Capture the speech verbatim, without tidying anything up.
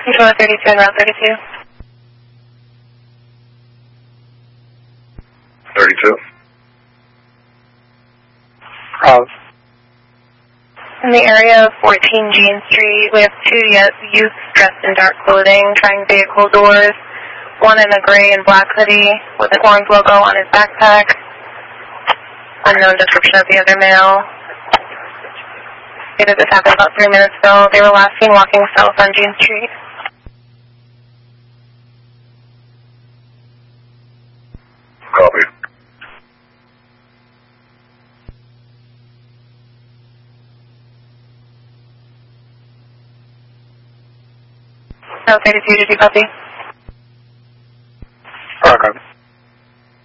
Controller thirty-two and Route thirty-two. thirty-two. Route. In the area of fourteen Jean Street, we have two youths dressed in dark clothing trying vehicle doors. One in a gray and black hoodie with an orange logo on his backpack. Unknown description of the other male. This happened about three minutes ago. They were last seen walking south on Jean Street. Copy. Route thirty-two, did you copy?